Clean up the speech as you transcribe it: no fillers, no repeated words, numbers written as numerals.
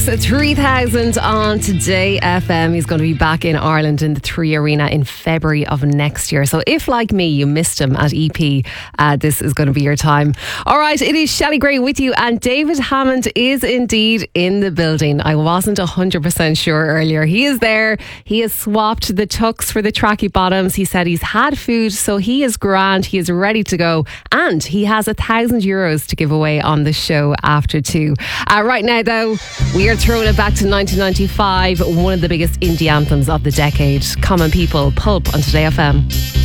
Alex 3000 on Today FM. He's going to be back in Ireland in the 3 Arena in February of next year. So if, like me, you missed him at EP, this is going to be your time. All right, it is Shelley Gray with you, and David Hammond is indeed in the building. I wasn't 100% sure earlier. He is there. He has swapped the tucks for the tracky bottoms. He said he's had food, so he is grand. He is ready to go, and he has €1,000 to give away on the show after 2. Right now, though, we are throwing it back to 1995, one of the biggest indie anthems of the decade. Common People, Pulp on Today FM.